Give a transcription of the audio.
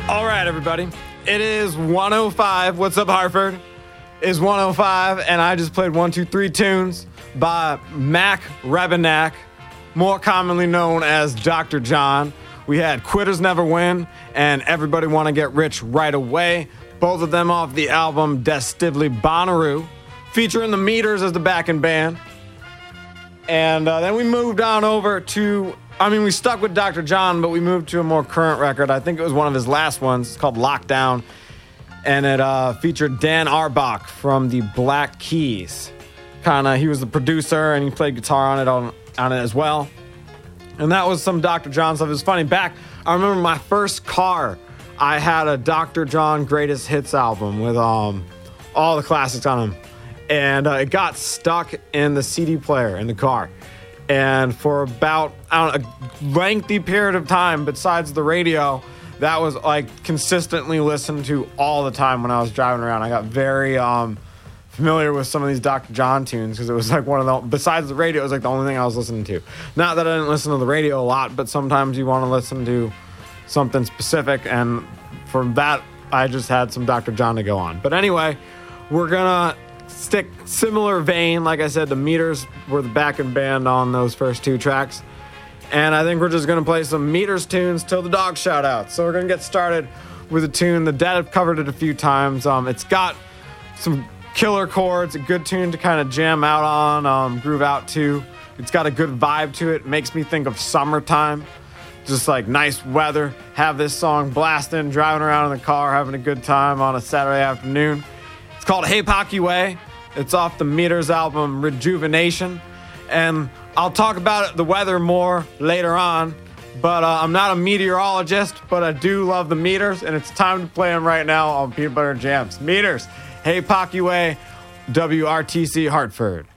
All right, everybody. It is 105. What's up, Hartford? It's 105, and I just played 1, 2, 3 tunes by Mac Rebennack, more commonly known as Dr. John. We had Quitters Never Win and Everybody Want to Get Rich Right Away, both of them off the album Des Stively Bonnaroo, featuring the Meters as the backing band. And then we moved on over to, we stuck with Dr. John, but we moved to a more current record. I think it was one of his last ones. It's called Lockdown, and it featured Dan Auerbach from the Black Keys. He was the producer, and he played guitar on it as well. And that was some Dr. John stuff. It was funny. I remember my first car, I had a Dr. John Greatest Hits album with all the classics on them. And it got stuck in the CD player in the car. And for about, a lengthy period of time, besides the radio, that was consistently listened to all the time when I was driving around. I got very familiar with some of these Dr. John tunes because it was one of the, besides the radio, it was the only thing I was listening to. Not that I didn't listen to the radio a lot, but sometimes you want to listen to something specific, and for that, I just had some Dr. John to go on. But anyway, we're gonna stick similar vein. Like I said, the Meters were the backing band on those first two tracks. And I think we're just going to play some Meters tunes till the dog shout out. So we're going to get started with a tune. The Dead have covered it a few times. It's got some killer chords, a good tune to kind of jam out on, groove out to. It's got a good vibe to it. Makes me think of summertime. Just nice weather. Have this song blasting, driving around in the car, having a good time on a Saturday afternoon. It's called Hey Pocky Way. It's off the Meters album Rejuvenation. And I'll talk about the weather more later on. But I'm not a meteorologist, but I do love the Meters. And it's time to play them right now on Peanut Butter Jams. Meters, Hey Pocky Way, WRTC Hartford.